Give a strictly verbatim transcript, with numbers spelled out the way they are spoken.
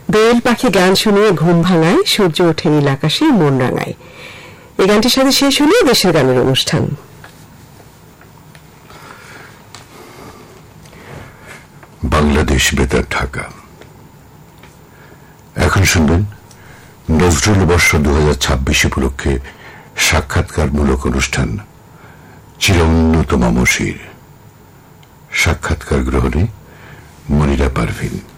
দোয়েল পাখি গান শুনিয়ে ঘুম ভাঙায়, সূর্য ওঠে নীল আকাশে মন রাঙায়। এই গানটির সাথে শেষ হলো দেশের গানের অনুষ্ঠান। বাংলাদেশ বেতার, ঢাকা। এখন শুনবেন নজরুল বর্ষ দু হাজার ছাব্বিশ উপলক্ষে সাক্ষাৎকারমূলক অনুষ্ঠান চিরউন্নত মমশির। সাক্ষাৎকার গ্রহণে মনিরা পারভিন।